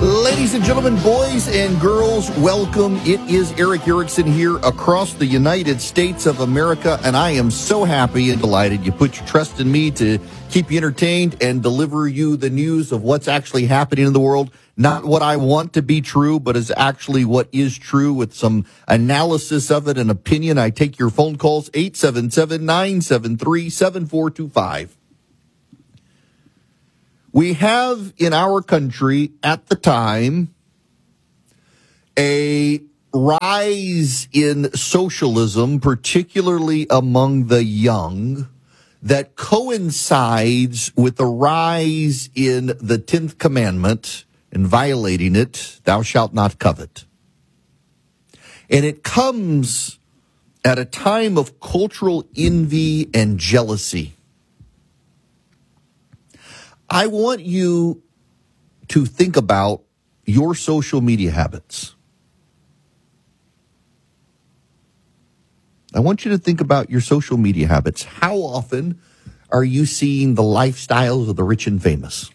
Ladies and gentlemen, boys and girls, welcome. It is Eric Erickson here across the United States of America, and I am so happy and delighted you put your trust in me to keep you entertained and deliver you the news of what's actually happening in the world. Not what I want to be true, but is actually what is true with some analysis of it and opinion. I take your phone calls, 877-973-7425. We have in our country at the time a rise in socialism, particularly among the young, that coincides with the rise in the 10th commandment and violating it, thou shalt not covet. And it comes at a time of cultural envy and jealousy. I want you to think about your social media habits. I want you to think about your social media habits. How often are you seeing the lifestyles of the rich and famous?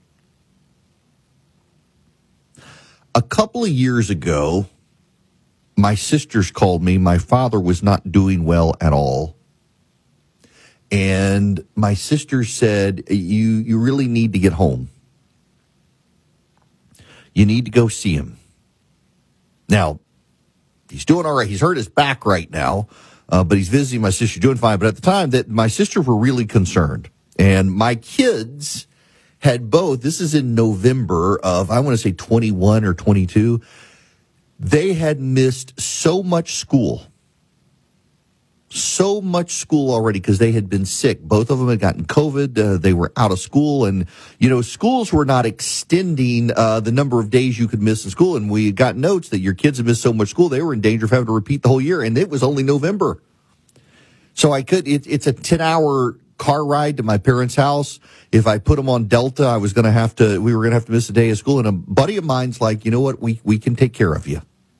A couple of years ago, my sisters called me. My father was not doing well at all. And my sister said, you really need to get home. You need to go see him. Now, he's doing all right. He's hurt his back right now, but he's visiting my sister, doing fine. But at the time, that my sisters were really concerned. And my kids had both, this is in November of, I want to say 21 or 22, they had missed so much school already because they had been sick. Both of them had gotten COVID. They were out of school. And, schools were not extending the number of days you could miss in school. And we got notes that your kids had missed so much school, they were in danger of having to repeat the whole year. And it was only November. So it's a 10-hour car ride to my parents' house. If I put them on Delta, we were going to have to miss a day of school. And a buddy of mine's like, you know what? We can take care of you.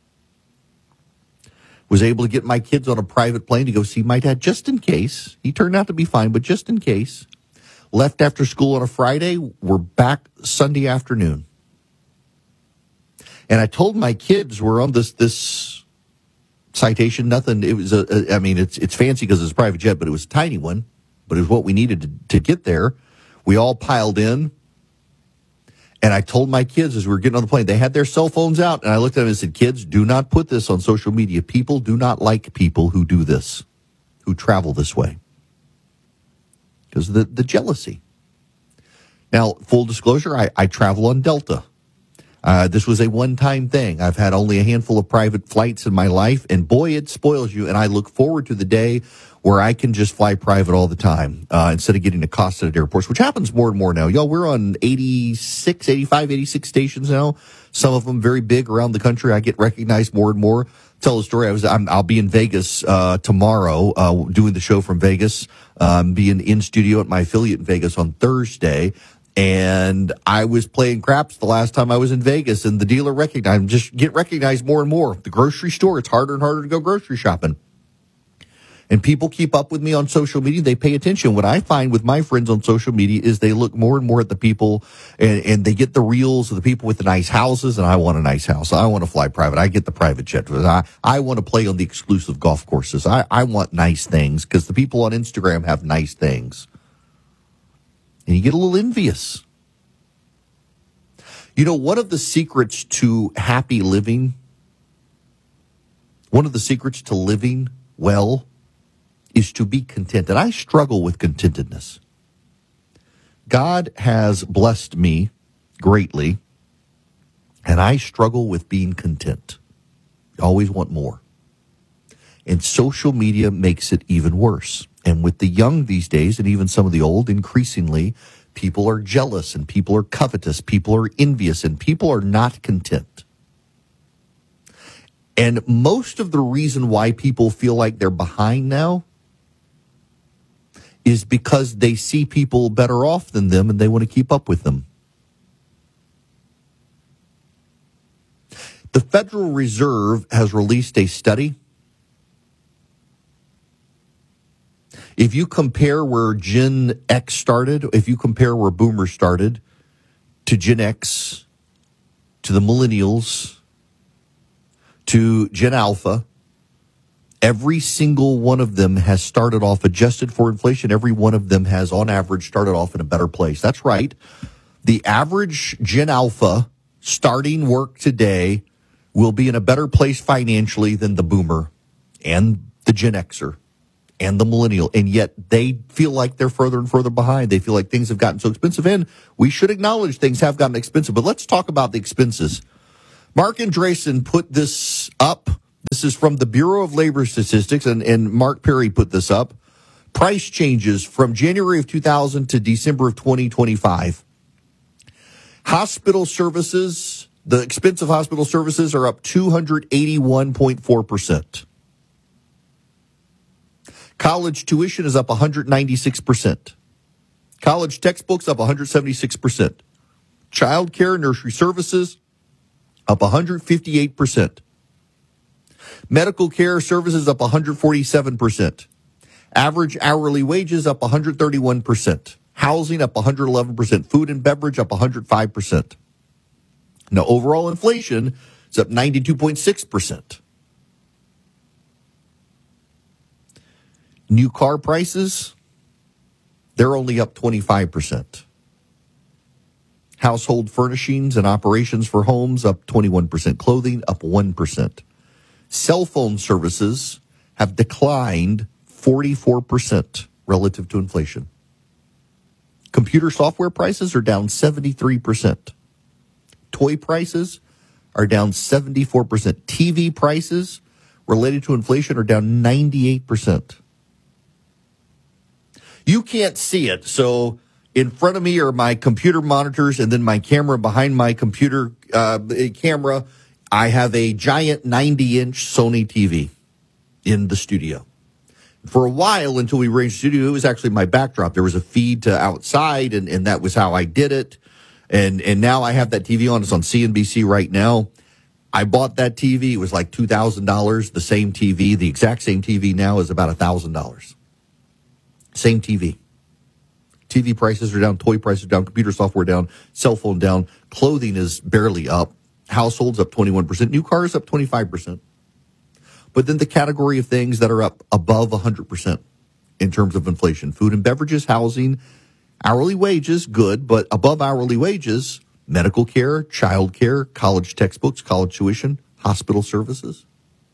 Was able to get my kids on a private plane to go see my dad just in case. He turned out to be fine, but just in case. Left after school on a Friday. We're back Sunday afternoon. And I told my kids we're on this citation. Nothing. It was it's fancy because it's a private jet, but it was a tiny one. But it was what we needed to get there. We all piled in. And I told my kids as we were getting on the plane, they had their cell phones out. And I looked at them and said, kids, do not put this on social media. People do not like people who do this, who travel this way. Because of the jealousy. Now, full disclosure, I travel on Delta. This was a one-time thing. I've had only a handful of private flights in my life. And boy, it spoils you. And I look forward to the day where I can just fly private all the time instead of getting accosted at airports, which happens more and more now. Y'all, we're on 86 stations now, some of them very big around the country. I get recognized more and more. Tell the story. I'll be in Vegas tomorrow doing the show from Vegas, being in studio at my affiliate in Vegas on Thursday. And I was playing craps the last time I was in Vegas, and the dealer recognized, just get recognized more and more. The grocery store, it's harder and harder to go grocery shopping. And people keep up with me on social media. They pay attention. What I find with my friends on social media is they look more and more at the people and they get the reels of the people with the nice houses. And I want a nice house. I want to fly private. I get the private jet. I want to play on the exclusive golf courses. I want nice things because the people on Instagram have nice things. And you get a little envious. One of the secrets to happy living, one of the secrets to living well, is to be content. And I struggle with contentedness. God has blessed me greatly, and I struggle with being content. I always want more. And social media makes it even worse. And with the young these days, and even some of the old, increasingly, people are jealous, and people are covetous, people are envious, and people are not content. And most of the reason why people feel like they're behind now is because they see people better off than them and they want to keep up with them. The Federal Reserve has released a study. If you compare where Gen X started, if you compare where Boomers started to Gen X, to the millennials, to Gen Alpha, every single one of them has started off adjusted for inflation. Every one of them has, on average, started off in a better place. That's right. The average Gen Alpha starting work today will be in a better place financially than the boomer and the Gen Xer and the millennial. And yet they feel like they're further and further behind. They feel like things have gotten so expensive. And we should acknowledge things have gotten expensive. But let's talk about the expenses. Mark Andreessen put this up. This is from the Bureau of Labor Statistics, and Mark Perry put this up. Price changes from January of 2000 to December of 2025. Hospital services, the expense of hospital services are up 281.4%. College tuition is up 196%. College textbooks up 176%. Child care and nursery services up 158%. Medical care services up 147%. Average hourly wages up 131%. Housing up 111%. Food and beverage up 105%. Now, overall inflation is up 92.6%. New car prices, they're only up 25%. Household furnishings and operations for homes up 21%. Clothing up 1%. Cell phone services have declined 44% relative to inflation. Computer software prices are down 73%. Toy prices are down 74%. TV prices related to inflation are down 98%. You can't see it, so in front of me are my computer monitors and then my camera behind my computer camera. I have a giant 90-inch Sony TV in the studio. For a while, until we arranged the studio, it was actually my backdrop. There was a feed to outside, and that was how I did it. And now I have that TV on. It's on CNBC right now. I bought that TV. It was like $2,000. The same TV, the exact same TV now is about $1,000. Same TV. TV prices are down, toy prices are down, computer software down, cell phone down, clothing is barely up, households up 21%, new cars up 25%. But then the category of things that are up above 100% in terms of inflation, food and beverages, housing, hourly wages, good, but above hourly wages, medical care, child care, college textbooks, college tuition, hospital services.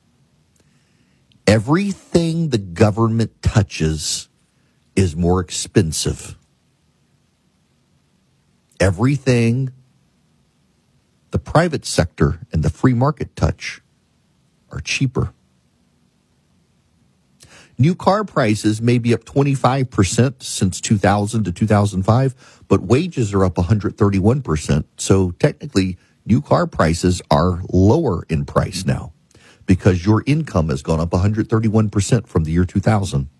Everything the government touches is more expensive. Everything the private sector and the free market touch are cheaper. New car prices may be up 25% since 2000 to 2005, but wages are up 131%. So technically, new car prices are lower in price now because your income has gone up 131% from the year 2000.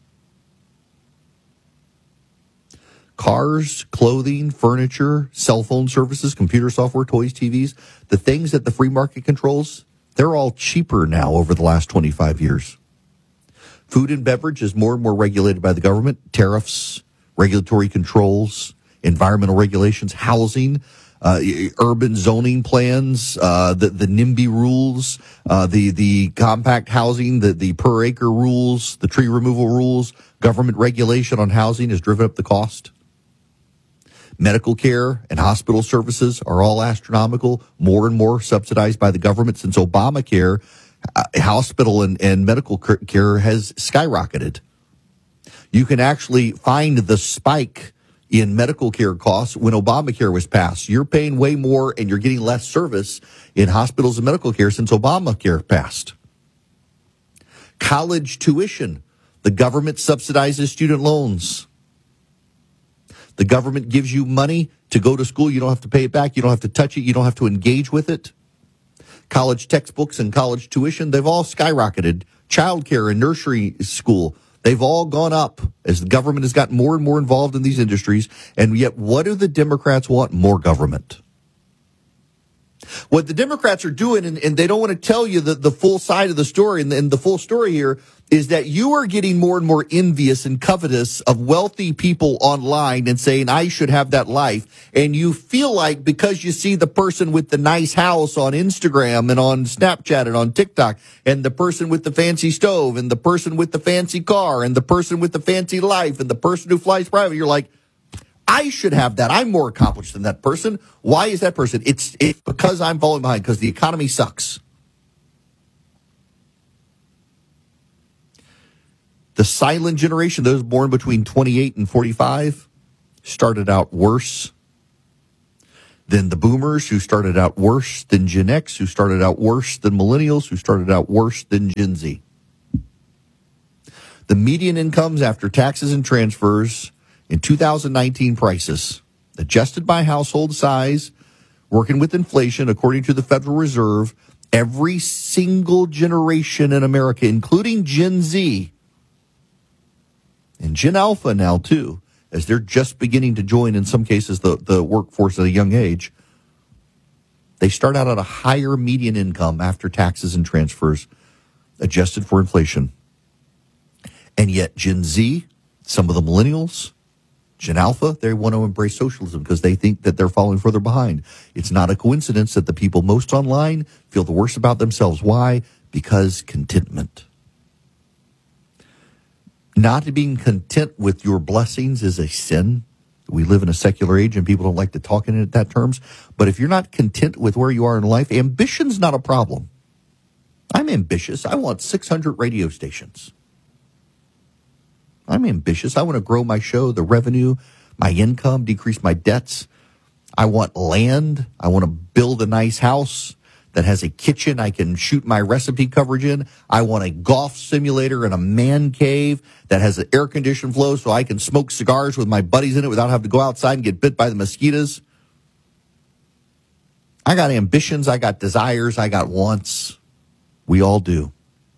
Cars, clothing, furniture, cell phone services, computer software, toys, TVs, the things that the free market controls, they're all cheaper now over the last 25 years. Food and beverage is more and more regulated by the government. Tariffs, regulatory controls, environmental regulations, housing, urban zoning plans, the NIMBY rules, the compact housing, the per acre rules, the tree removal rules, government regulation on housing has driven up the cost. Medical care and hospital services are all astronomical, more and more subsidized by the government since Obamacare. Hospital and medical care has skyrocketed. You can actually find the spike in medical care costs when Obamacare was passed. You're paying way more and you're getting less service in hospitals and medical care since Obamacare passed. College tuition. The government subsidizes student loans. The government gives you money to go to school. You don't have to pay it back. You don't have to touch it. You don't have to engage with it. College textbooks and college tuition, they've all skyrocketed. Child care and nursery school, they've all gone up as the government has gotten more and more involved in these industries. And yet, what do the Democrats want? More government. What the Democrats are doing, and they don't want to tell you the full side of the story, and the full story here is that you are getting more and more envious and covetous of wealthy people online and saying, I should have that life. And you feel like because you see the person with the nice house on Instagram and on Snapchat and on TikTok, and the person with the fancy stove and the person with the fancy car and the person with the fancy life and the person who flies private, you're like, I should have that. I'm more accomplished than that person. Why is that person? It's because I'm falling behind, because the economy sucks. The silent generation, those born between 28 and 45, started out worse than the boomers, who started out worse than Gen X, who started out worse than millennials, who started out worse than Gen Z. The median incomes after taxes and transfers in 2019 prices, adjusted by household size, working with inflation, according to the Federal Reserve, every single generation in America, including Gen Z, and Gen Alpha now, too, as they're just beginning to join, in some cases, the workforce at a young age, they start out at a higher median income after taxes and transfers, adjusted for inflation. And yet Gen Z, some of the millennials, Gen Alpha, they want to embrace socialism because they think that they're falling further behind. It's not a coincidence that the people most online feel the worst about themselves. Why? Because contentment. Not being content with your blessings is a sin. We live in a secular age and people don't like to talk in that terms. But if you're not content with where you are in life, ambition's not a problem. I'm ambitious. I want 600 radio stations. I'm ambitious. I want to grow my show, the revenue, my income, decrease my debts. I want land. I want to build a nice house that has a kitchen I can shoot my recipe coverage in. I want a golf simulator and a man cave that has an air-conditioned flow so I can smoke cigars with my buddies in it without having to go outside and get bit by the mosquitoes. I got ambitions. I got desires. I got wants. We all do.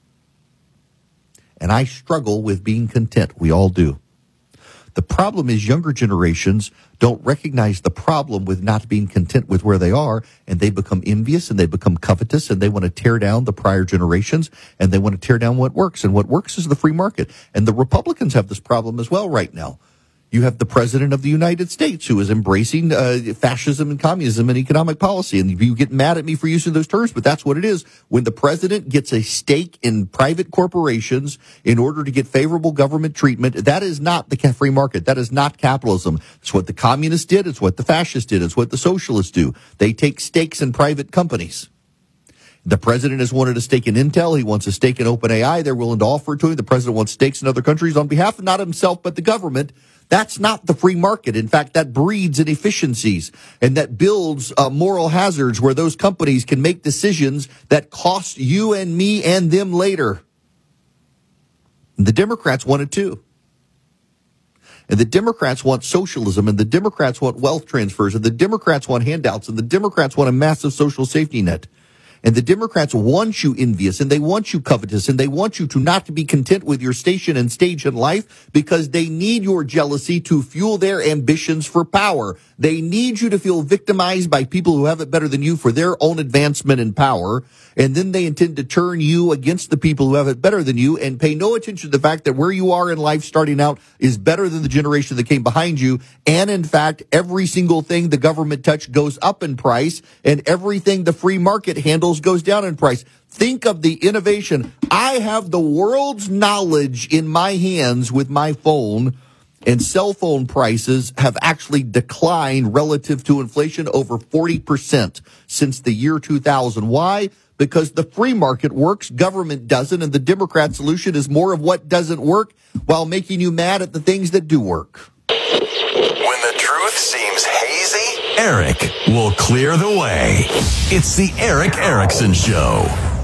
And I struggle with being content. We all do. The problem is younger generations don't recognize the problem with not being content with where they are, and they become envious and they become covetous and they want to tear down the prior generations and they want to tear down what works. And what works is the free market. And the Republicans have this problem as well right now. You have the president of the United States who is embracing fascism and communism and economic policy. And you get mad at me for using those terms, but that's what it is. When the president gets a stake in private corporations in order to get favorable government treatment, that is not the free market. That is not capitalism. It's what the communists did. It's what the fascists did. It's what the socialists do. They take stakes in private companies. The president has wanted a stake in Intel. He wants a stake in OpenAI. They're willing to offer it to him. The president wants stakes in other countries on behalf of not himself, but the government. That's not the free market. In fact, that breeds inefficiencies and that builds moral hazards where those companies can make decisions that cost you and me and them later. And the Democrats want it too. And the Democrats want socialism, and the Democrats want wealth transfers, and the Democrats want handouts, and the Democrats want a massive social safety net. And the Democrats want you envious, and they want you covetous, and they want you to not be content with your station and stage in life because they need your jealousy to fuel their ambitions for power. They need you to feel victimized by people who have it better than you for their own advancement and power. And then they intend to turn you against the people who have it better than you and pay no attention to the fact that where you are in life starting out is better than the generation that came behind you. And in fact, every single thing the government touch goes up in price, and everything the free market handles goes down in price. Think of the innovation. I have the world's knowledge in my hands with my phone, and cell phone prices have actually declined relative to inflation over 40% since the year 2000. Why? Because the free market works, government doesn't, and the Democrat solution is more of what doesn't work while making you mad at the things that do work. When the truth seems hazy, Eric will clear the way. It's the Eric Erickson Show.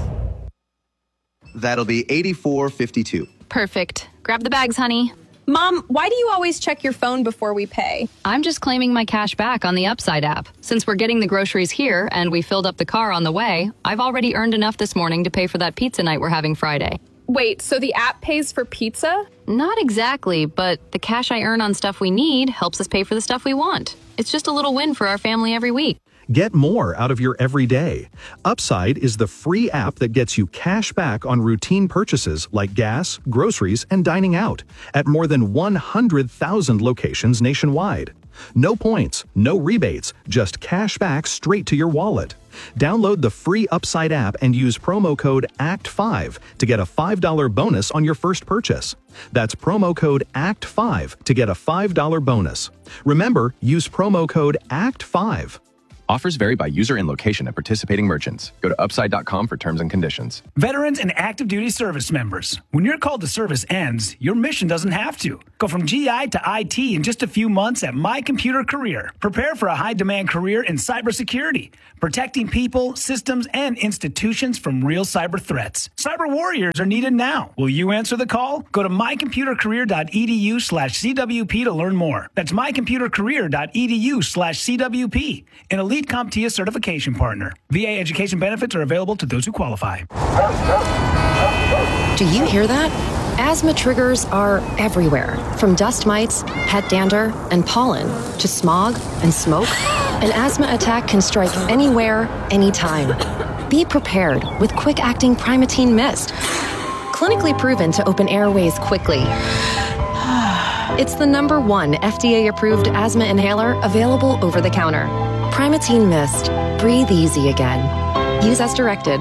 That'll be $84.52. Perfect. Grab the bags, honey. Mom, why do you always check your phone before we pay? I'm just claiming my cash back on the Upside app. Since we're getting the groceries here and we filled up the car on the way, I've already earned enough this morning to pay for that pizza night we're having Friday. Wait, so the app pays for pizza? Not exactly, but the cash I earn on stuff we need helps us pay for the stuff we want. It's just a little win for our family every week. Get more out of your everyday. Upside is the free app that gets you cash back on routine purchases like gas, groceries, and dining out at more than 100,000 locations nationwide. No points, no rebates, just cash back straight to your wallet. Download the free Upside app and use promo code ACT5 to get a $5 bonus on your first purchase. That's promo code ACT5 to get a $5 bonus. Remember, use promo code ACT5. Offers vary by user and location at participating merchants. Go to upside.com for terms and conditions. Veterans and active duty service members. When your call to service ends, your mission doesn't have to. Go from GI to IT in just a few months at My Computer Career. Prepare for a high-demand career in cybersecurity, protecting people, systems, and institutions from real cyber threats. Cyber warriors are needed now. Will you answer the call? Go to mycomputercareer.edu/CWP to learn more. That's mycomputercareer.edu/CWP. An elite CompTIA certification partner. VA education benefits are available to those who qualify. Do you hear that? Asthma triggers are everywhere, from dust mites, pet dander, and pollen, to smog and smoke. An asthma attack can strike anywhere, anytime. Be prepared with quick-acting Primatene Mist. Clinically proven to open airways quickly. It's the #1 FDA-approved asthma inhaler available over the counter. Primatene Mist. Breathe easy again. Use as directed.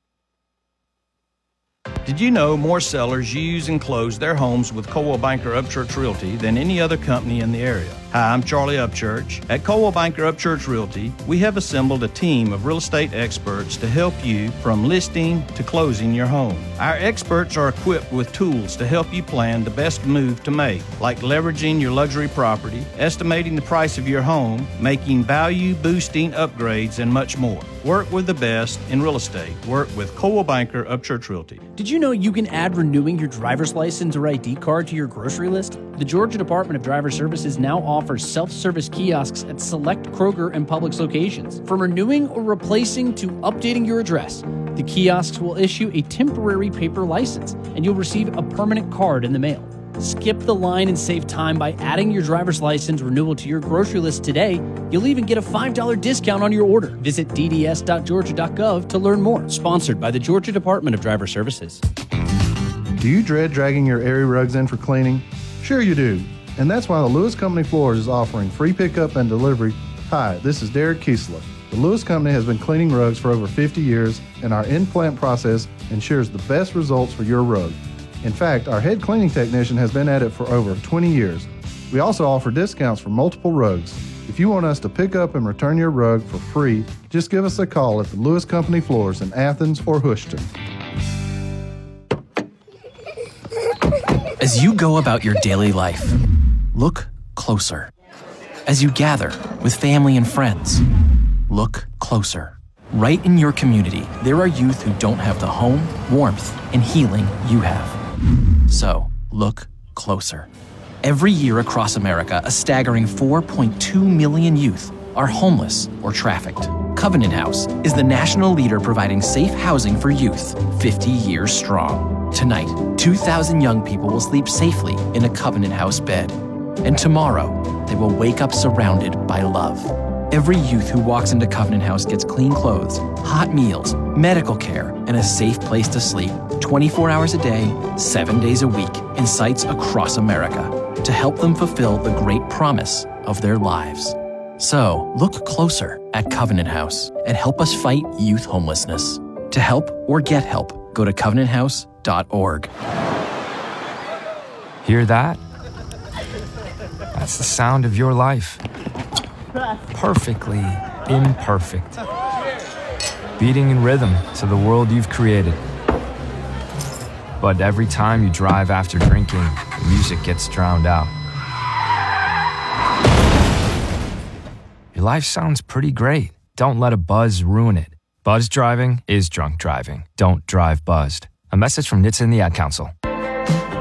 Did you know more sellers use and close their homes with Coldwell Banker Upchurch Realty than any other company in the area? Hi, I'm Charlie Upchurch. At Coldwell Banker Upchurch Realty, we have assembled a team of real estate experts to help you from listing to closing your home. Our experts are equipped with tools to help you plan the best move to make, like leveraging your luxury property, estimating the price of your home, making value-boosting upgrades, and much more. Work with the best in real estate. Work with Coldwell Banker Upchurch Realty. Did you know you can add renewing your driver's license or ID card to your grocery list? The Georgia Department of Driver Services now offers self-service kiosks at select Kroger and Publix locations. From renewing or replacing to updating your address, the kiosks will issue a temporary paper license, and you'll receive a permanent card in the mail. Skip the line and save time by adding your driver's license renewal to your grocery list today. You'll even get a $5 discount on your order. Visit dds.georgia.gov to learn more. Sponsored by the Georgia Department of Driver Services. Do you dread dragging your airy rugs in for cleaning? Sure you do. And that's why the Lewis Company Floors is offering free pickup and delivery. Hi, this is Derek Kiesler. The Lewis Company has been cleaning rugs for over 50 years, and our in-plant process ensures the best results for your rug. In fact, our head cleaning technician has been at it for over 20 years. We also offer discounts for multiple rugs. If you want us to pick up and return your rug for free, just give us a call at the Lewis Company Floors in Athens or Houston. As you go about your daily life, look closer. As you gather with family and friends, look closer. Right in your community, there are youth who don't have the home, warmth, and healing you have. So, look closer. Every year across America, a staggering 4.2 million youth are homeless or trafficked. Covenant House is the national leader providing safe housing for youth, 50 years strong. Tonight, 2,000 young people will sleep safely in a Covenant House bed. And tomorrow, they will wake up surrounded by love. Every youth who walks into Covenant House gets clean clothes, hot meals, medical care, and a safe place to sleep 24 hours a day, 7 days a week, in sites across America to help them fulfill the great promise of their lives. So, look closer at Covenant House and help us fight youth homelessness. To help or get help, go to covenanthouse.org. Hear that? That's the sound of your life. Perfectly imperfect. Beating in rhythm to the world you've created. But every time you drive after drinking, the music gets drowned out. Your life sounds pretty great. Don't let a buzz ruin it. Buzz driving is drunk driving. Don't drive buzzed. A message from NHTSA and the Ad Council.